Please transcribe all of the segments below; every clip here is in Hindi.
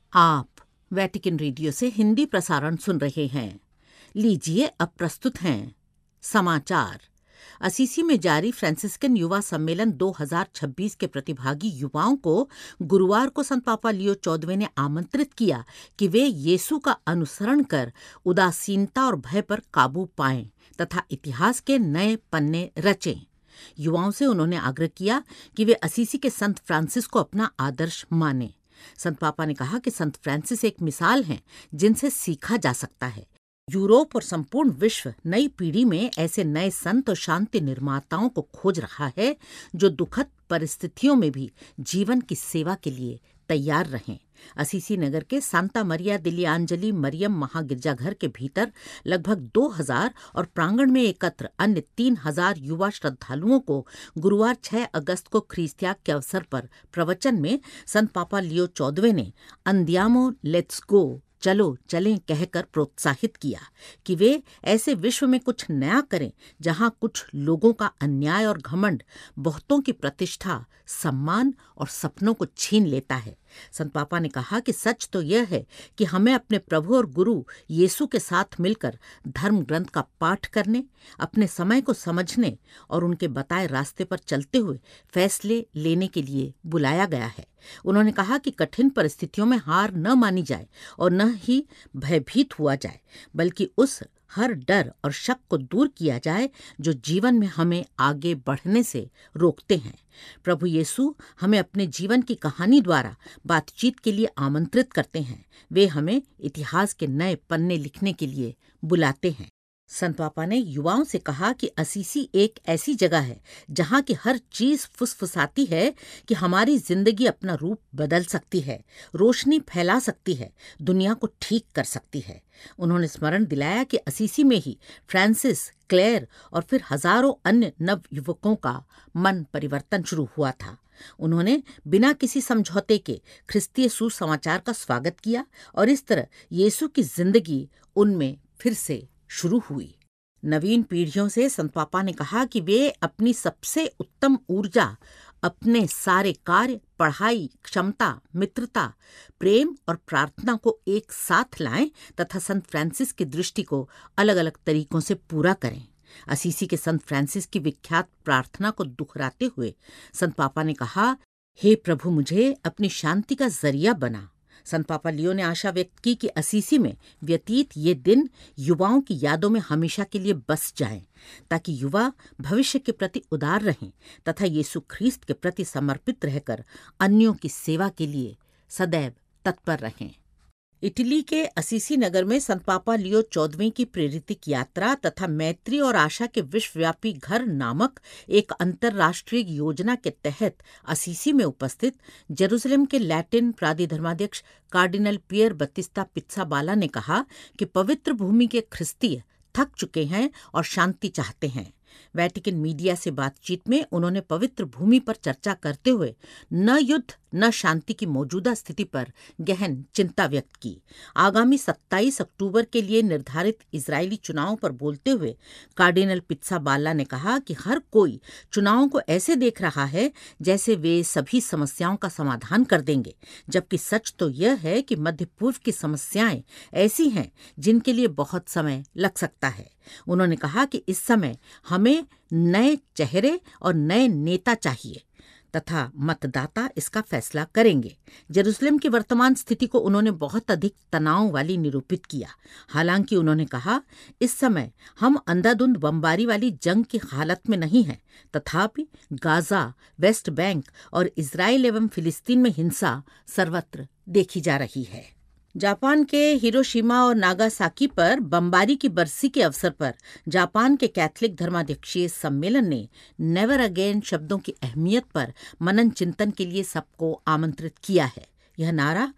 आप वेटिकन रेडियो से हिंदी प्रसारण सुन रहे हैं। लीजिए अब प्रस्तुत हैं समाचार। असीसी में जारी फ्रांसिस्कन युवा सम्मेलन 2026 के प्रतिभागी युवाओं को गुरुवार को संत पापा लियो 14वें ने आमंत्रित किया कि वे यीशु का अनुसरण कर उदासीनता और भय पर काबू पाएं तथा इतिहास के नए पन्ने रचें। युवाओं से उन्होंने आग्रह किया कि वे असीसी के संत फ्रांसिस को अपना आदर्श मानें। संत पापा ने कहा कि संत फ्रांसिस एक मिसाल हैं जिनसे सीखा जा सकता है। यूरोप और संपूर्ण विश्व नई पीढ़ी में ऐसे नए संत और शांति निर्माताओं को खोज रहा है जो दुखद परिस्थितियों में भी जीवन की सेवा के लिए तैयार रहें। असीसी नगर के सांता मरिया दिली आंजली मरियम महागिरजाघर के भीतर लगभग 2000 और प्रांगण में एकत्र अन्य 3000 युवा श्रद्धालुओं को गुरुवार 6 अगस्त को ख्रीस्त्याग के अवसर पर प्रवचन में संत पापा लियो 14वें ने अंदियामो लेट्स गो, चलो चलें कहकर प्रोत्साहित किया कि वे ऐसे विश्व में कुछ नया करें जहां कुछ लोगों का अन्याय और घमंड बहुतों की प्रतिष्ठा, सम्मान और सपनों को छीन लेता है। संत पापा ने कहा कि सच तो यह है कि हमें अपने प्रभु और गुरु यीशु के साथ मिलकर धर्म ग्रंथ का पाठ करने, अपने समय को समझने और उनके बताए रास्ते पर चलते हुए फैसले लेने के लिए बुलाया गया है। उन्होंने कहा कि कठिन परिस्थितियों में हार न मानी जाए और न ही भयभीत हुआ जाए, बल्कि उस हर डर और शक को दूर किया जाए जो जीवन में हमें आगे बढ़ने से रोकते हैं। प्रभु यीशु हमें अपने जीवन की कहानी द्वारा बातचीत के लिए आमंत्रित करते हैं। वे हमें इतिहास के नए पन्ने लिखने के लिए बुलाते हैं। संत पापा ने युवाओं से कहा कि असीसी एक ऐसी जगह है जहां की हर चीज फुसफुसाती है कि हमारी जिंदगी अपना रूप बदल सकती है, रोशनी फैला सकती है, दुनिया को ठीक कर सकती है। उन्होंने स्मरण दिलाया कि असीसी में ही फ्रांसिस, क्लेयर और फिर हजारों अन्य नव युवकों का मन परिवर्तन शुरू हुआ था। उन्होंने बिना किसी समझौते के ख्रिस्तीय सुसमाचार का स्वागत किया और इस तरह यीशु की जिंदगी उनमें फिर से शुरू हुई। नवीन पीढ़ियों से संत पापा ने कहा कि वे अपनी सबसे उत्तम ऊर्जा, अपने सारे कार्य, पढ़ाई, क्षमता, मित्रता, प्रेम और प्रार्थना को एक साथ लाएं तथा संत फ्रांसिस की दृष्टि को अलग अलग तरीकों से पूरा करें। असीसी के संत फ्रांसिस की विख्यात प्रार्थना को दोहराते हुए संत पापा ने कहा, हे प्रभु, मुझे अपनी शांति का जरिया बना। संत पापा लियो ने आशा व्यक्त की कि असीसी में व्यतीत ये दिन युवाओं की यादों में हमेशा के लिए बस जाएं, ताकि युवा भविष्य के प्रति उदार रहें तथा यीशु ख्रीस्त के प्रति समर्पित रहकर अन्यों की सेवा के लिए सदैव तत्पर रहें। इटली के असीसी नगर में संत पापा लियो 14वें की प्रेरितिक यात्रा तथा मैत्री और आशा के विश्वव्यापी घर नामक एक अंतर्राष्ट्रीय योजना के तहत असीसी में उपस्थित जेरूसलम के लैटिन प्राधिधर्माध्यक्ष कार्डिनल पियर बत्तिस्ता पित्साबाला ने कहा कि पवित्र भूमि के ख्रिस्तीय थक चुके हैं और शांति चाहते हैं। वेटिकन मीडिया से बातचीत में उन्होंने पवित्र भूमि पर चर्चा करते हुए न युद्ध न शांति की मौजूदा स्थिति पर गहन चिंता व्यक्त की। आगामी 27 अक्टूबर के लिए निर्धारित इजरायली चुनावों पर बोलते हुए कार्डिनल पित्साबाला ने कहा कि हर कोई चुनावों को ऐसे देख रहा है जैसे वे सभी समस्याओं का समाधान कर देंगे, जबकि सच तो यह है कि मध्य पूर्व की समस्याएं ऐसी हैं जिनके लिए बहुत समय लग सकता है। उन्होंने कहा कि इस समय हमें नए चेहरे और नए नेता चाहिए तथा मतदाता इसका फैसला करेंगे। जेरूसलम की वर्तमान स्थिति को उन्होंने बहुत अधिक तनाव वाली निरूपित किया। हालांकि उन्होंने कहा, इस समय हम अंधाधुंध बमबारी वाली जंग की हालत में नहीं हैं, तथापि गाजा, वेस्ट बैंक और इजराइल एवं फिलिस्तीन में हिंसा सर्वत्र देखी जा रही है। जापान के हिरोशिमा और नागासाकी पर बमबारी की बरसी के अवसर पर जापान के कैथोलिक धर्माध्यक्षीय सम्मेलन ने नेवर अगेन शब्दों की अहमियत पर मनन चिंतन के लिए सबको आमंत्रित किया है। यह नारा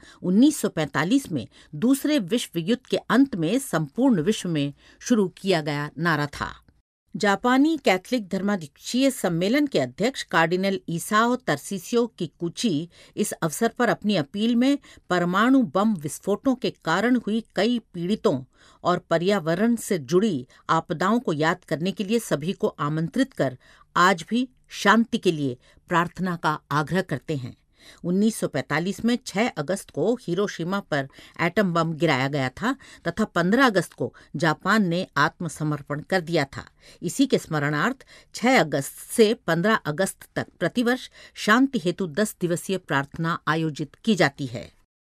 1945 में दूसरे विश्व युद्ध के अंत में संपूर्ण विश्व में शुरू किया गया नारा था। जापानी कैथोलिक धर्माध्यक्षीय सम्मेलन के अध्यक्ष कार्डिनल ईसाओ तरसिसियो किकुची इस अवसर पर अपनी अपील में परमाणु बम विस्फोटों के कारण हुई कई पीड़ितों और पर्यावरण से जुड़ी आपदाओं को याद करने के लिए सभी को आमंत्रित कर आज भी शांति के लिए प्रार्थना का आग्रह करते हैं। 1945 में 6 अगस्त को हिरोशिमा पर एटम बम गिराया गया था तथा 15 अगस्त को जापान ने आत्मसमर्पण कर दिया था। इसी के स्मरणार्थ 6 अगस्त से 15 अगस्त तक प्रतिवर्ष शांति हेतु 10 दिवसीय प्रार्थना आयोजित की जाती है।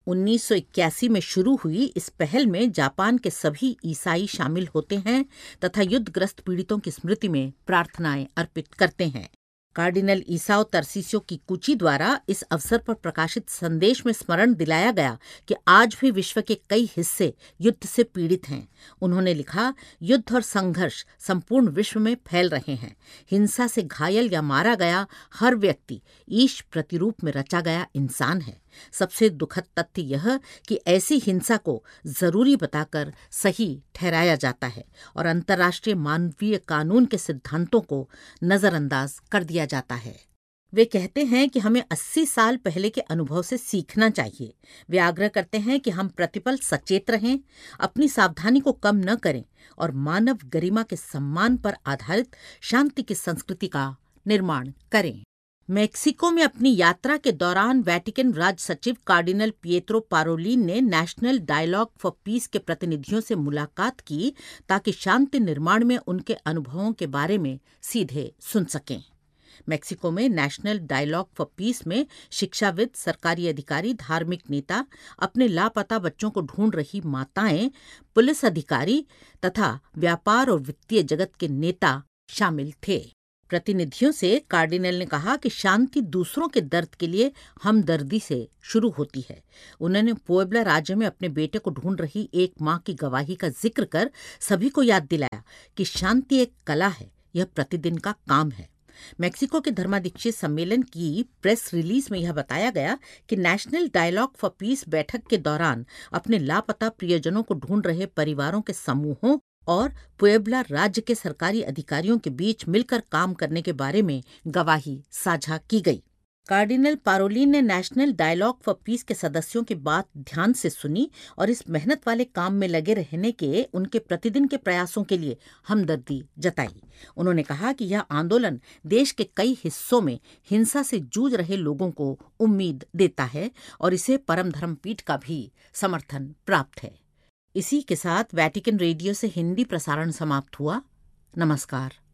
1981 में शुरू हुई इस पहल में जापान के सभी ईसाई शामिल होते हैं तथा युद्धग्रस्त पीड़ितों की स्मृति में प्रार्थनाएं अर्पित करते हैं। कार्डिनल ईसाओ तर्सिसियो किकुची द्वारा इस अवसर पर प्रकाशित संदेश में स्मरण दिलाया गया कि आज भी विश्व के कई हिस्से युद्ध से पीड़ित हैं। उन्होंने लिखा, युद्ध और संघर्ष संपूर्ण विश्व में फैल रहे हैं। हिंसा से घायल या मारा गया हर व्यक्ति ईश प्रतिरूप में रचा गया इंसान है। सबसे दुखद तथ्य यह कि ऐसी हिंसा को जरूरी बताकर सही ठहराया जाता है और अंतर्राष्ट्रीय मानवीय कानून के सिद्धांतों को नजरअंदाज कर दिया जाता है। वे कहते हैं कि हमें 80 साल पहले के अनुभव से सीखना चाहिए। वे आग्रह करते हैं कि हम प्रतिपल सचेत रहें, अपनी सावधानी को कम न करें और मानव गरिमा के सम्मान पर आधारित शांति की संस्कृति का निर्माण करें। मेक्सिको में अपनी यात्रा के दौरान वेटिकन राज सचिव कार्डिनल पिएत्रो पारोलिन ने नेशनल डायलॉग फॉर पीस के प्रतिनिधियों से मुलाकात की ताकि शांति निर्माण में उनके अनुभवों के बारे में सीधे सुन सकें। मेक्सिको में नेशनल डायलॉग फॉर पीस में शिक्षाविद, सरकारी अधिकारी, धार्मिक नेता, अपने लापता बच्चों को ढूंढ रही माताएं, पुलिस अधिकारी तथा व्यापार और वित्तीय जगत के नेता शामिल थे। प्रतिनिधियों से कार्डिनल ने कहा कि शांति दूसरों के दर्द के लिए हमदर्दी से शुरू होती है। उन्होंने पुएब्ला राज्य में अपने बेटे को ढूंढ रही एक मां की गवाही का जिक्र कर सभी को याद दिलाया कि शांति एक कला है, यह प्रतिदिन का काम है। मेक्सिको के धर्माध्यक्षीय सम्मेलन की प्रेस रिलीज में यह बताया गया कि नेशनल डायलॉग फॉर पीस बैठक के दौरान अपने लापता प्रियजनों को ढूंढ रहे परिवारों के समूहों और पुएब्ला राज्य के सरकारी अधिकारियों के बीच मिलकर काम करने के बारे में गवाही साझा की गई। कार्डिनल पारोलिन ने नेशनल डायलॉग फॉर पीस के सदस्यों की बात ध्यान से सुनी और इस मेहनत वाले काम में लगे रहने के उनके प्रतिदिन के प्रयासों के लिए हमदर्दी जताई। उन्होंने कहा कि यह आंदोलन देश के कई हिस्सों में हिंसा से जूझ रहे लोगों को उम्मीद देता है और इसे परम धर्मपीठ का भी समर्थन प्राप्त है। इसी के साथ वेटिकन रेडियो से हिंदी प्रसारण समाप्त हुआ। नमस्कार।